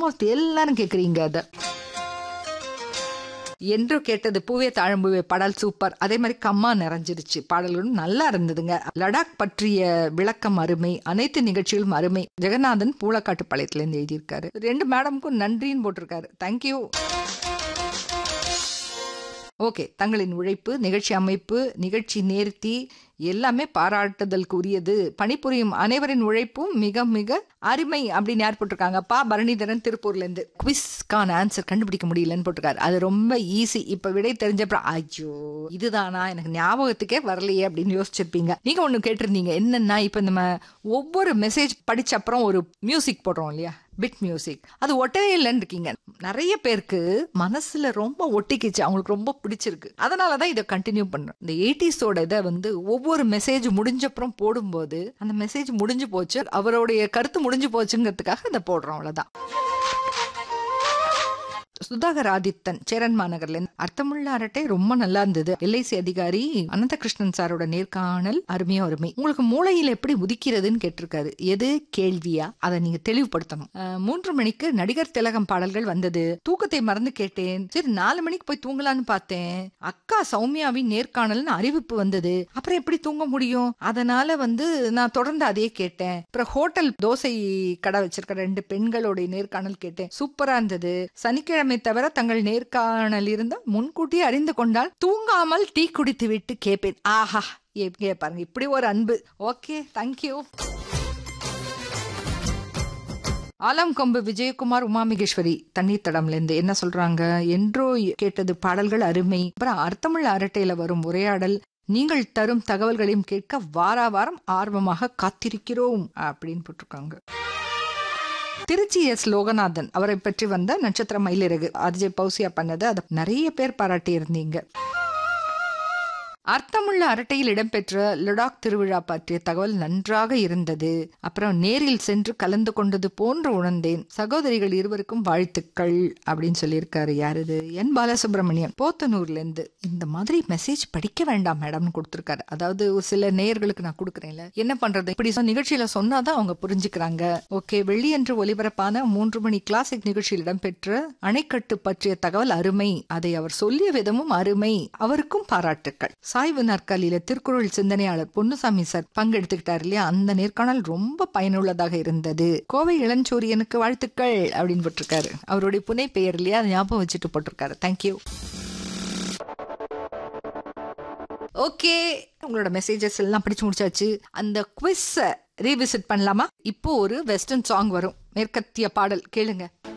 Almost எல்லாரும் கேக்குறீங்க அத. என்றோ கேட்டது பூவே தாழம்பூவே பாடல் சூப்பர். அதே மாதிரி கம்மா நிறைஞ்சிருச்சு, பாடல்களும் நல்லா இருந்ததுங்க. லடாக் பற்றிய விளக்கம் அருமை, அனைத்து நிகழ்ச்சிகளும் அருமை. ஜெகநாதன் பூலக்காட்டு பாளையத்துல இருந்து எழுதியிருக்காரு. 2 மேடமுக்கும் நன்றின்னு போட்டிருக்காரு. தேங்க்யூ. ஓகே, தங்களின் உழைப்பு, நிகழ்ச்சி அமைப்பு, நிகழ்ச்சி நேர்த்தி எல்லாமே பாராட்டுதலுக்கு உரியது. பணிபுரியும் அனைவரின் உழைப்பும் மிக மிக அருமை அப்படின்னு யார் போட்டிருக்காங்க? பரணிதரன் திருப்பூர்ல இருந்து. குவிஸ்கான ஆன்சர் கண்டுபிடிக்க முடியலன்னு போட்டிருக்காரு. அது ரொம்ப ஈஸி. இப்ப விடை தெரிஞ்சப்பறம் ஐயோ இதுதானா, எனக்கு ஞாபகத்துக்கே வரலையே அப்படின்னு யோசிச்சிருப்பீங்க. நீங்க ஒண்ணு கேட்டிருந்தீங்க என்னன்னா, இப்ப நம்ம ஒவ்வொரு மெசேஜ் படிச்ச அப்புறம் ஒரு மியூசிக் போடுறோம் இல்லையா, பிட் மியூசிக், அது ஒட்டவே இல்லைன்னு இருக்கீங்க. நிறைய பேருக்கு மனசுல ரொம்ப ஒட்டிக்கிச்சு, அவங்களுக்கு ரொம்ப பிடிச்சிருக்கு. அதனாலதான் இதை கண்டினியூ பண்றோம். இந்த 80s இதை வந்து ஒவ்வொரு மெசேஜ் முடிஞ்சப்புறம் போடும்போது அந்த மெசேஜ் முடிஞ்சு போச்சு, அவருடைய கருத்து முடிஞ்சு போச்சுங்கிறதுக்காக இதை போடுறோம், அவ்வளவுதான். சுதாகர் ஆதித்தன் சேரன் மாநகர்ல அர்த்தமுள்ள அரட்டை ரொம்ப நல்லா இருந்தது. LIC அதிகாரி அனந்தகிருஷ்ணன் சாரோட நேர்காணல் அருமையா அருமை. உங்களுக்கு மூளையில் எப்படி உதிக்கிறதுன்னு கேட்டிருக்காரு. எது கேள்வியா, அதை நீங்க தெளிவுபடுத்தணும். 3 மணிக்கு நடிகர் திலகம் பாடல்கள் வந்தது. தூக்கத்தை மறந்து கேட்டேன். சரி 4 மணிக்கு போய் தூங்கலான்னு பார்த்தேன். அக்கா சௌமியாவின் நேர்காணல்னு அறிவிப்பு வந்தது. அப்புறம் எப்படி தூங்க முடியும்? அதனால நான் தொடர்ந்து அதையே கேட்டேன். அப்புறம் ஹோட்டல் தோசை கடை வச்சிருக்க 2 பெண்களுடைய நேர்காணல் கேட்டேன். சூப்பரா இருந்தது. சனிக்கிழமை தவிர தங்கள் நேர்காணல் இருந்தால் முன்கூட்டியே அறிந்து கொண்டால் தூங்காமல் டீ குடித்து விட்டு கேட்பேன். ஆஹா, பாருங்க இப்படி ஒரு அன்பு. Okay, thank you. ஆலம்கொம்பு விஜயகுமார் உமாமகேஸ்வரி தண்ணீர் தடம்ல இருந்து என்ன சொல்றாங்க? என்றோ கேட்டது பாடல்கள் அருமை. அப்புறம் அர்த்தமுள்ள அரட்டையில வரும் உரையாடல், நீங்கள் தரும் தகவல்களையும் கேட்க வார வாரம் ஆர்வமாக காத்திருக்கிறோம் அப்படின்னு போட்டிருக்காங்க. திருச்சி லோகநாதன் அவரை பற்றி வந்த நட்சத்திர மயிலிறகு அஜய் பௌசியா பண்ணது, அதை நிறைய பேர் பாராட்டி இருந்தீங்க. அர்த்தமுள்ள அரட்டையில் இடம்பெற்ற லடாக் திருவிழா பற்றிய தகவல் நன்றாக இருந்தது. அப்புறம் நேரில் சென்று கலந்து கொண்டது போன்று உணர்ந்தேன். சகோதரிகள் இருவருக்கும் வாழ்த்துக்கள் அப்படின்னு சொல்லியிருக்காரு. யாரு? என் பாலசுப்ரமணியம் போத்தனூர்ல இருந்து. இந்த மாதிரி மெசேஜ் படிக்க வேண்டாம் மேடம்னு கொடுத்திருக்காரு. அதாவது சில நேயர்களுக்கு நான் கொடுக்குறேன்ல, என்ன பண்றது, இப்படி நிகழ்ச்சியில சொன்னாதான் அவங்க புரிஞ்சுக்கிறாங்க. ஓகே, வெள்ளியன்று ஒலிபரப்பான 3 மணி கிளாசிக் நிகழ்ச்சியில் இடம்பெற்ற அணைக்கட்டு பற்றிய தகவல் அருமை. அதை அவர் சொல்லிய விதமும் அருமை. அவருக்கும் பாராட்டுக்கள். சாய்வு நாற்காலியில திருக்குறள் சிந்தனையாளர் பொன்னுசாமி சார் பங்கெடுத்துக்கிட்டார் இல்லையா, அந்த நேர்காணல் ரொம்ப பயனுள்ளதாக இருந்தது. கோவை இளஞ்சூரியனுக்கு வாழ்த்துக்கள் அப்படின்னு போட்டிருக்காரு. அவருடைய புனை பெயர் இல்லையா, அதை ஞாபகம் வச்சுட்டு போட்டிருக்காரு. தேங்க்யூ. ஓகே, உங்களோட மெசேஜஸ் எல்லாம் படிச்சு முடிச்சாச்சு. அந்த குவிஸ் ரீவிசிட் பண்ணலாமா? இப்போ ஒரு வெஸ்டர்ன் சாங் வரும், மேற்கத்திய பாடல் கேளுங்க.